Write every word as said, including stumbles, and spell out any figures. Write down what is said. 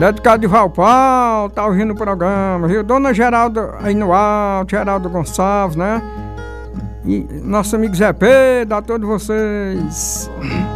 Dedicado de Valpal, tá ouvindo o programa, viu? Dona Geralda aí no alto, Geraldo Gonçalves, né? E nosso amigo Zé Pedro, a todos vocês.